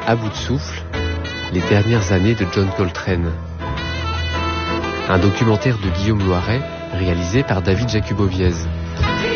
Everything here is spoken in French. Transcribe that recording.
À bout de souffle, les dernières années de John Coltrane. Un documentaire de Guillaume Loiret réalisé par David Jacuboviez.